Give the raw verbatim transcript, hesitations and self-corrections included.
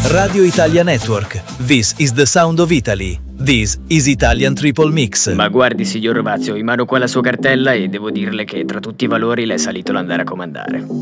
Radio Italia Network. This is the sound of Italy. This is Italian Triple Mix. Ma guardi, signor Rovazio, in mano qua la sua cartella e devo dirle che tra tutti i valori le è salito l'andare a comandare.